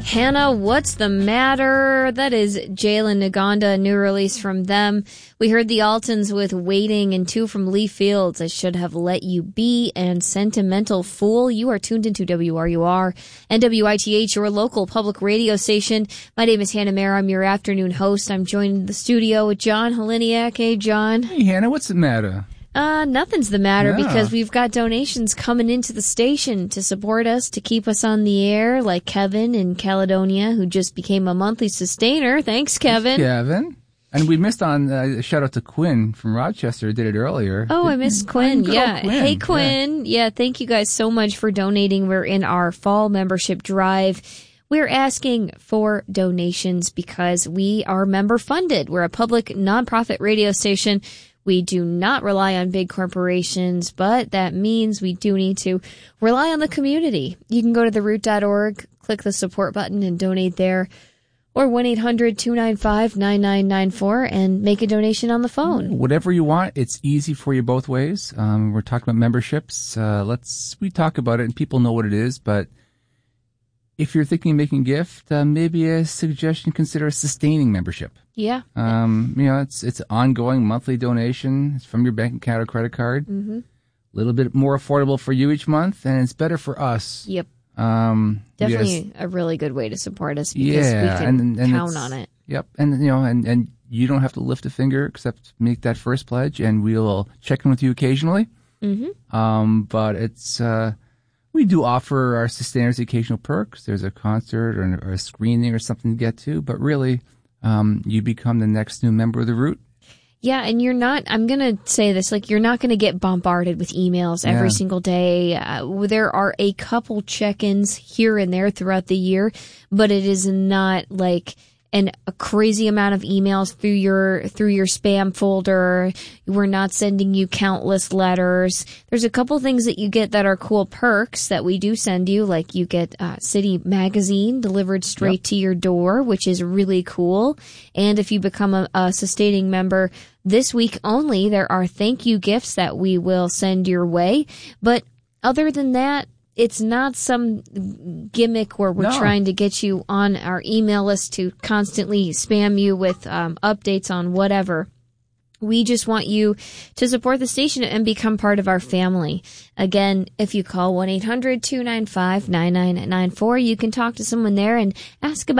Hannah, what's the matter? That is Jalen Naganda, a new release from them. We heard the Altons with Waiting and two from Lee Fields, I Should Have Let You Be, and Sentimental Fool. You are tuned into WRUR and WITH, your local public radio station. My name is Hannah Mayer. I'm your afternoon host. I'm joined in the studio with John Haliniak. Hey, John. Hey, Hannah, what's the matter? Nothing's the matter because we've got donations coming into the station to support us, to keep us on the air, like Kevin in Caledonia, who just became a monthly sustainer. Thanks, Kevin. Kevin. And we missed on a shout out to Quinn from Rochester, did it earlier. Oh, I missed Quinn. Yeah. Quinn. Hey, Quinn. Yeah, thank you guys so much for donating. We're in our fall membership drive. We're asking for donations because we are member funded. We're a public nonprofit radio station. We do not rely on big corporations, but that means we do need to rely on the community. You can go to theroot.org, click the support button and donate there, or 1-800-295-9994 and make a donation on the phone. Whatever you want, it's easy for you both ways. We're talking about memberships. We talk about it and people know what it is, but if you're thinking of making a gift, maybe a suggestion, consider a sustaining membership. Yeah. It's an ongoing monthly donation. It's from your bank account or credit card. Mm-hmm. A little bit more affordable for you each month, and it's better for us. Yep. Definitely a really good way to support us because we can count on it. Yep. And you don't have to lift a finger except make that first pledge, and we'll check in with you occasionally. Mm-hmm. But it's... we do offer our sustainers occasional perks. There's a concert or a screening or something to get to, but really, you become the next new member of the Root. Yeah, and you're not, I'm going to say this, you're not going to get bombarded with emails every single day. There are a couple check-ins here and there throughout the year, but it is not a crazy amount of emails through your spam folder. We're not sending you countless letters. There's a couple things that you get that are cool perks that we do send you, like you get City Magazine delivered straight to your door, which is really cool. And if you become a sustaining member this week only, there are thank you gifts that we will send your way. But other than that, it's not some gimmick where we're trying to get you on our email list to constantly spam you with updates on whatever. We just want you to support the station and become part of our family. Again, if you call 1-800-295-9994, you can talk to someone there and ask about